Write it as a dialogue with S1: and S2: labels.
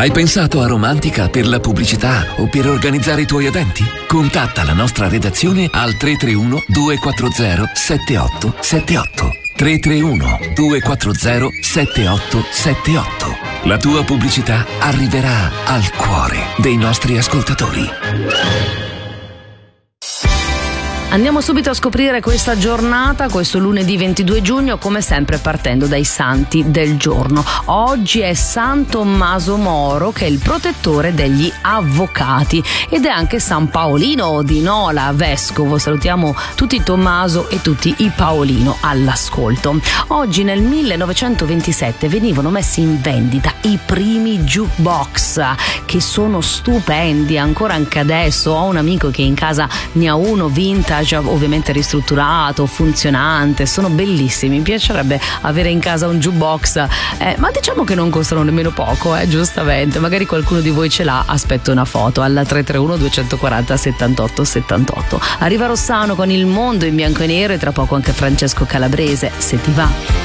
S1: Hai pensato a Romantica per la pubblicità o per organizzare i tuoi eventi? Contatta la nostra redazione al 331 240 7878. 331 240 7878. La tua pubblicità arriverà al cuore dei nostri ascoltatori.
S2: Andiamo subito a scoprire questa giornata, questo lunedì 22 giugno, come sempre partendo dai santi del giorno. Oggi è San Tommaso Moro, che è il protettore degli avvocati, ed è anche San Paolino di Nola, vescovo. Salutiamo tutti i Tommaso e tutti i Paolino all'ascolto. Oggi nel 1927 venivano messi in vendita i primi jukebox, che sono stupendi, ancora anche adesso. Ho un amico che in casa ne ha uno vintage, ovviamente ristrutturato, funzionante, sono bellissimi. Mi piacerebbe avere in casa un jukebox, ma diciamo che non costano nemmeno poco, giustamente. Magari qualcuno di voi ce l'ha, aspetto una foto alla 331 240 78 78. Arriva Rossano con Il mondo in bianco e nero e tra poco anche Francesco Calabrese, se ti va.